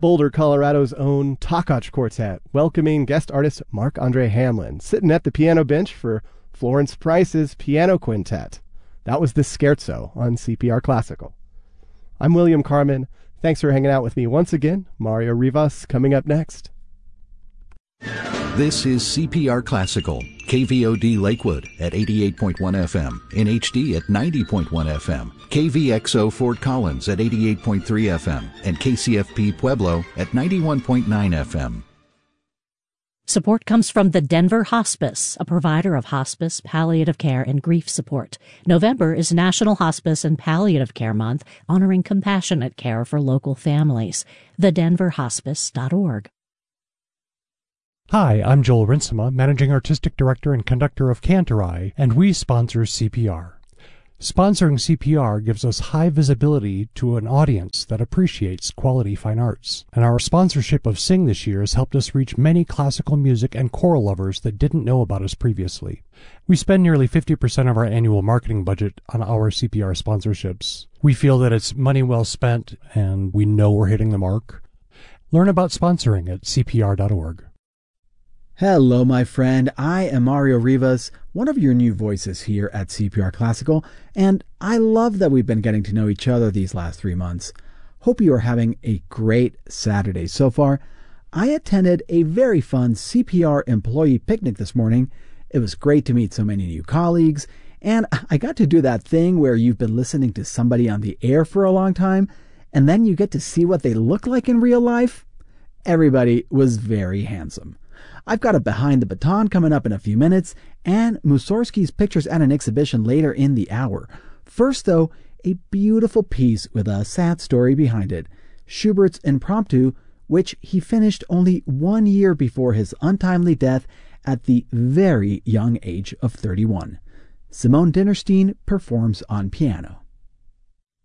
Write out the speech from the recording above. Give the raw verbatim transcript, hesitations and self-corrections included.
Boulder, Colorado's own Takach Quartet, welcoming guest artist Marc-Andre Hamlin, sitting at the piano bench for Florence Price's Piano Quintet. That was the Scherzo on C P R Classical. I'm William Carmen. Thanks for hanging out with me once again. Mario Rivas coming up next. This is C P R Classical, K V O D Lakewood at eighty-eight point one F M, in H D at ninety point one F M, K V X O Fort Collins at eighty-eight point three F M, and K C F P Pueblo at ninety-one point nine F M. Support comes from the Denver Hospice, a provider of hospice, palliative care, and grief support. November is National Hospice and Palliative Care Month, honoring compassionate care for local families. the denver hospice dot org. Hi, I'm Joel Rinsema, Managing Artistic Director and Conductor of Cantorai, and we sponsor C P R. Sponsoring C P R gives us high visibility to an audience that appreciates quality fine arts. And our sponsorship of Sing this year has helped us reach many classical music and choral lovers that didn't know about us previously. We spend nearly fifty percent of our annual marketing budget on our C P R sponsorships. We feel that it's money well spent, and we know we're hitting the mark. Learn about sponsoring at C P R dot org. Hello, my friend. I am Mario Rivas, one of your new voices here at C P R Classical, and I love that we've been getting to know each other these last three months. Hope you are having a great Saturday so far. I attended a very fun C P R employee picnic this morning. It was great to meet so many new colleagues, and I got to do that thing where you've been listening to somebody on the air for a long time, and then you get to see what they look like in real life. Everybody was very handsome. I've got a Behind the Baton coming up in a few minutes, and Mussorgsky's pictures at an exhibition later in the hour. First, though, a beautiful piece with a sad story behind it, Schubert's Impromptu, which he finished only one year before his untimely death at the very young age of thirty-one. Simone Dinnerstein performs on piano.